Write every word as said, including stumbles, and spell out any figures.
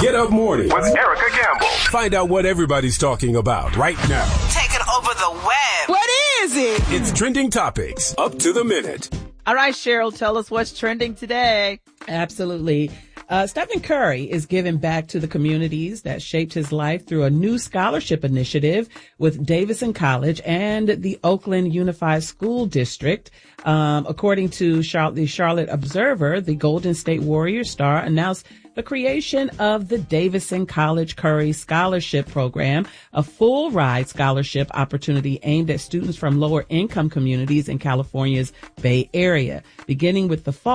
Get Up Morning with Erica Campbell. Find out what everybody's talking about right now. Taking over the web. What is it? It's Trending Topics, up to the minute. All right, Cheryl, tell us what's trending today. Absolutely. Uh, Stephen Curry is giving back to the communities that shaped his life through a new scholarship initiative with Davidson College and the Oakland Unified School District. Um, according to Charlotte, the Charlotte Observer, the Golden State Warriors star announced the creation of the Davidson College Curry Scholarship Program, a full ride scholarship opportunity aimed at students from lower income communities in California's Bay Area. Beginning with the fall,